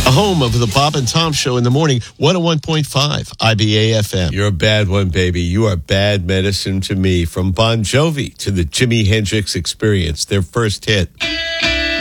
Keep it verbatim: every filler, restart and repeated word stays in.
A home of the Bob and Tom Show in the morning, one oh one point five I B A F M. You're a bad one, baby. You are bad medicine to me. From Bon Jovi to the Jimi Hendrix Experience, their first hit.